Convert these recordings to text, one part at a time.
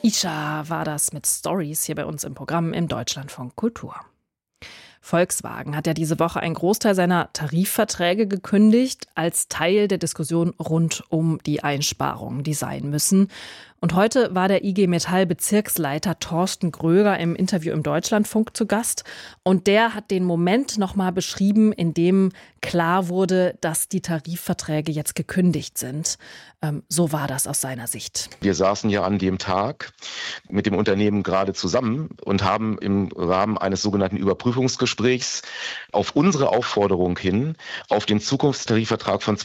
Isha war das mit Stories hier bei uns im Programm im Deutschlandfunk Kultur. Volkswagen hat ja diese Woche einen Großteil seiner Tarifverträge gekündigt, als Teil der Diskussion rund um die Einsparungen, die sein müssen. Und heute war der IG Metall Bezirksleiter Thorsten Gröger im Interview im Deutschlandfunk zu Gast. Und der hat den Moment nochmal beschrieben, in dem klar wurde, dass die Tarifverträge jetzt gekündigt sind. So war das aus seiner Sicht. Wir saßen ja an dem Tag mit dem Unternehmen gerade zusammen und haben im Rahmen eines sogenannten Überprüfungsgesprächs auf unsere Aufforderung hin auf den Zukunftstarifvertrag von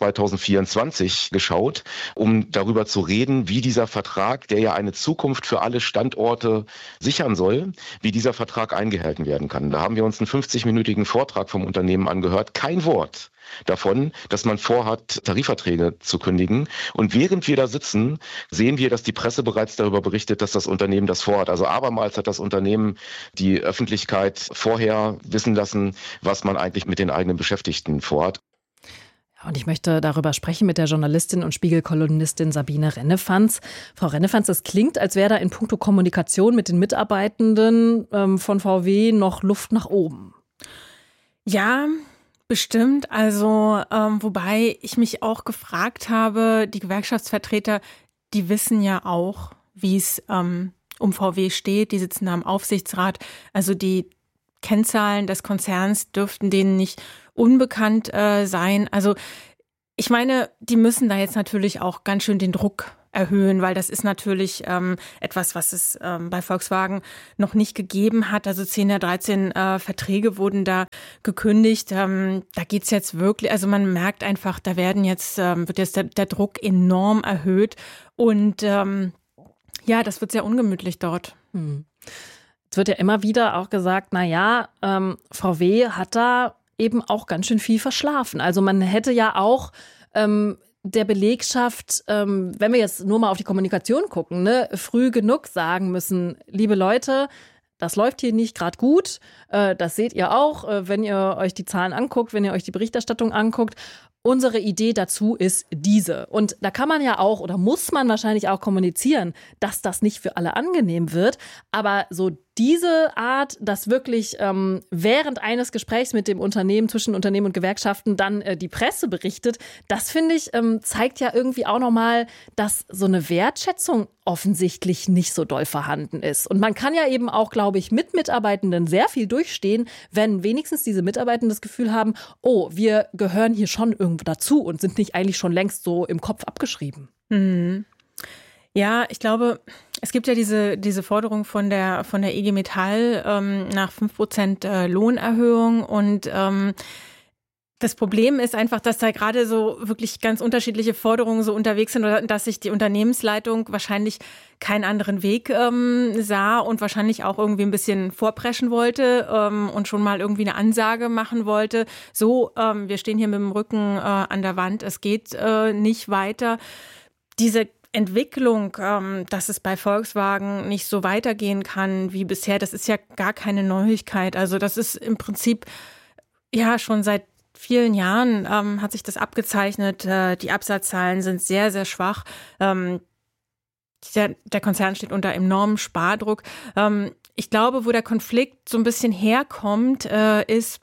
2024 geschaut, um darüber zu reden, wie dieser Vertrag, der ja eine Zukunft für alle Standorte sichern soll, wie dieser Vertrag eingehalten werden kann. Da haben wir uns einen 50-minütigen Vortrag vom Unternehmen angehört. Kein Wort davon, dass man vorhat, Tarifverträge zu kündigen. Und während wir da sitzen, sehen wir, dass die Presse bereits darüber berichtet, dass das Unternehmen das vorhat. Also abermals hat das Unternehmen die Öffentlichkeit vorher wissen lassen, was man eigentlich mit den eigenen Beschäftigten vorhat. Und ich möchte darüber sprechen mit der Journalistin und Spiegel-Kolumnistin Sabine Rennefanz. Frau Rennefanz, es klingt, als wäre da in puncto Kommunikation mit den Mitarbeitenden von VW noch Luft nach oben. Ja, bestimmt. Also, wobei ich mich auch gefragt habe, die Gewerkschaftsvertreter, die wissen ja auch, wie es um VW steht. Die sitzen da im Aufsichtsrat. Also die Kennzahlen des Konzerns dürften denen nicht unbekannt sein. Also ich meine, die müssen da jetzt natürlich auch ganz schön den Druck erhöhen, weil das ist natürlich etwas, was es bei Volkswagen noch nicht gegeben hat. Also 10 der 13 Verträge wurden da gekündigt. Da geht's jetzt wirklich, also man merkt einfach, da wird jetzt der Druck enorm erhöht. Und ja, das wird sehr ungemütlich dort. Es wird ja immer wieder auch gesagt, VW hat da eben auch ganz schön viel verschlafen. Also man hätte ja auch der Belegschaft, wenn wir jetzt nur mal auf die Kommunikation gucken, früh genug sagen müssen, liebe Leute, das läuft hier nicht gerade gut. Das seht ihr auch, wenn ihr euch die Zahlen anguckt, wenn ihr euch die Berichterstattung anguckt. Unsere Idee dazu ist diese. Und da kann man ja auch oder muss man wahrscheinlich auch kommunizieren, dass das nicht für alle angenehm wird. Aber so diese Art, dass wirklich während eines Gesprächs mit dem Unternehmen, zwischen Unternehmen und Gewerkschaften dann die Presse berichtet, das finde ich, zeigt ja irgendwie auch nochmal, dass so eine Wertschätzung offensichtlich nicht so doll vorhanden ist. Und man kann ja eben auch, glaube ich, mit Mitarbeitenden sehr viel durchstehen, wenn wenigstens diese Mitarbeitenden das Gefühl haben, oh, wir gehören hier schon irgendwo dazu und sind nicht eigentlich schon längst so im Kopf abgeschrieben. Mhm. Ja, ich glaube, es gibt ja diese Forderung von der IG Metall nach 5% Lohnerhöhung und das Problem ist einfach, dass da gerade so wirklich ganz unterschiedliche Forderungen so unterwegs sind oder dass sich die Unternehmensleitung wahrscheinlich keinen anderen Weg sah und wahrscheinlich auch irgendwie ein bisschen vorpreschen wollte und schon mal irgendwie eine Ansage machen wollte. So, wir stehen hier mit dem Rücken an der Wand, es geht nicht weiter. Diese Entwicklung, dass es bei Volkswagen nicht so weitergehen kann wie bisher, das ist ja gar keine Neuigkeit. Also das ist im Prinzip ja schon seit vielen Jahren hat sich das abgezeichnet. Die Absatzzahlen sind sehr, sehr schwach. Der Konzern steht unter enormem Spardruck. Ich glaube, wo der Konflikt so ein bisschen herkommt, ist,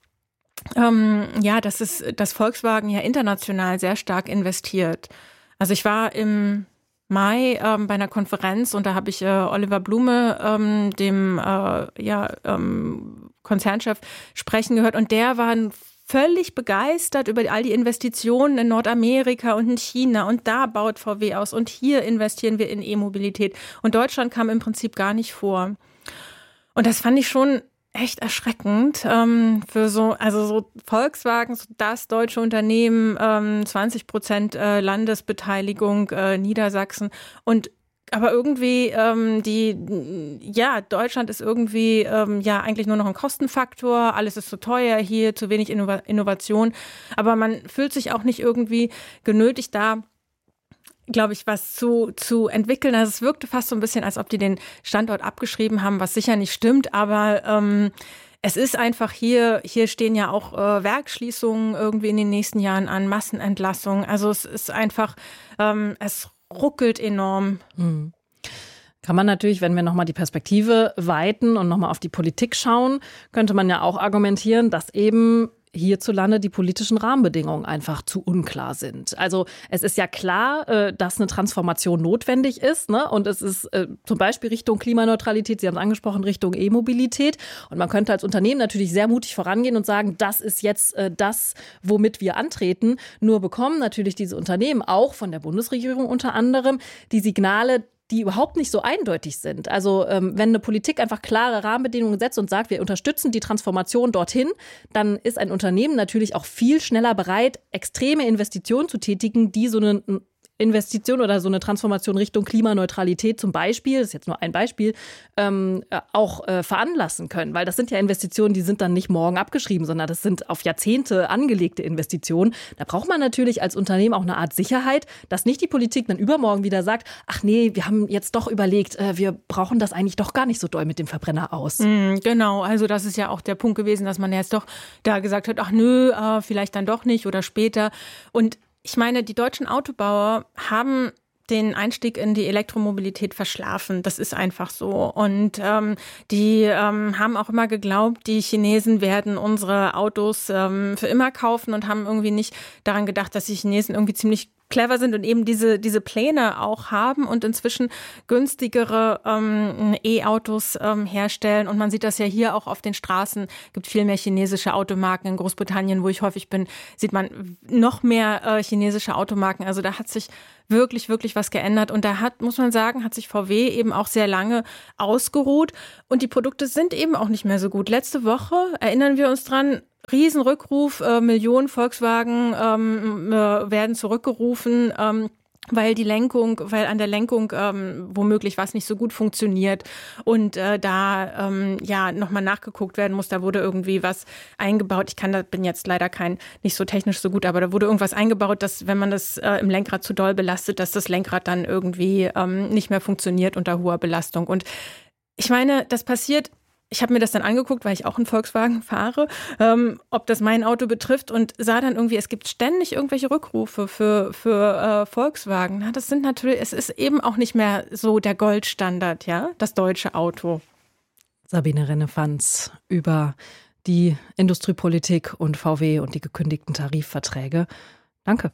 dass Volkswagen ja international sehr stark investiert. Also ich war im Mai bei einer Konferenz und da habe ich Oliver Blume, dem Konzernchef, sprechen gehört und der war völlig begeistert über all die Investitionen in Nordamerika und in China und da baut VW aus und hier investieren wir in E-Mobilität und Deutschland kam im Prinzip gar nicht vor. Und das fand ich schon echt erschreckend für so Volkswagen, das deutsche Unternehmen, 20% Landesbeteiligung Niedersachsen und aber irgendwie Deutschland ist irgendwie eigentlich nur noch ein Kostenfaktor, alles ist zu teuer hier, zu wenig Innovation, aber man fühlt sich auch nicht irgendwie genötigt da, glaube ich, was zu entwickeln. Also es wirkte fast so ein bisschen, als ob die den Standort abgeschrieben haben, was sicher nicht stimmt, aber es ist einfach hier stehen ja auch Werksschließungen irgendwie in den nächsten Jahren an, Massenentlassungen. Also es ist einfach, es ruckelt enorm. Kann man natürlich, wenn wir nochmal die Perspektive weiten und nochmal auf die Politik schauen, könnte man ja auch argumentieren, dass eben hierzulande die politischen Rahmenbedingungen einfach zu unklar sind. Also es ist ja klar, dass eine Transformation notwendig ist, ne? Und es ist zum Beispiel Richtung Klimaneutralität, Sie haben es angesprochen, Richtung E-Mobilität. Und man könnte als Unternehmen natürlich sehr mutig vorangehen und sagen, das ist jetzt das, womit wir antreten. Nur bekommen natürlich diese Unternehmen auch von der Bundesregierung unter anderem die Signale, die überhaupt nicht so eindeutig sind. Also wenn eine Politik einfach klare Rahmenbedingungen setzt und sagt, wir unterstützen die Transformation dorthin, dann ist ein Unternehmen natürlich auch viel schneller bereit, extreme Investitionen zu tätigen, die so eine Investition oder so eine Transformation Richtung Klimaneutralität zum Beispiel, das ist jetzt nur ein Beispiel, auch veranlassen können. Weil das sind ja Investitionen, die sind dann nicht morgen abgeschrieben, sondern das sind auf Jahrzehnte angelegte Investitionen. Da braucht man natürlich als Unternehmen auch eine Art Sicherheit, dass nicht die Politik dann übermorgen wieder sagt, ach nee, wir haben jetzt doch überlegt, wir brauchen das eigentlich doch gar nicht so doll mit dem Verbrenner aus. Genau, also das ist ja auch der Punkt gewesen, dass man jetzt doch da gesagt hat, ach nö, vielleicht dann doch nicht oder später. Und ich meine, die deutschen Autobauer haben den Einstieg in die Elektromobilität verschlafen. Das ist einfach so. Und die haben auch immer geglaubt, die Chinesen werden unsere Autos für immer kaufen und haben irgendwie nicht daran gedacht, dass die Chinesen irgendwie ziemlich clever sind und eben diese Pläne auch haben und inzwischen günstigere E-Autos herstellen. Und man sieht das ja hier auch auf den Straßen. Es gibt viel mehr chinesische Automarken. In Großbritannien, wo ich häufig bin, sieht man noch mehr chinesische Automarken. Also da hat sich wirklich, wirklich was geändert. Und da muss man sagen, hat sich VW eben auch sehr lange ausgeruht. Und die Produkte sind eben auch nicht mehr so gut. Letzte Woche, erinnern wir uns dran, Riesenrückruf, Millionen Volkswagen werden zurückgerufen, weil an der Lenkung womöglich was nicht so gut funktioniert und nochmal nachgeguckt werden muss. Da wurde irgendwie was eingebaut. Bin jetzt leider nicht so technisch so gut, aber da wurde irgendwas eingebaut, dass wenn man das im Lenkrad zu doll belastet, dass das Lenkrad dann irgendwie nicht mehr funktioniert unter hoher Belastung. Und ich meine, das passiert. Ich habe mir das dann angeguckt, weil ich auch einen Volkswagen fahre, ob das mein Auto betrifft und sah dann irgendwie, es gibt ständig irgendwelche Rückrufe für Volkswagen. Das sind natürlich, es ist eben auch nicht mehr so der Goldstandard, ja, das deutsche Auto. Sabine Rennefanz über die Industriepolitik und VW und die gekündigten Tarifverträge. Danke.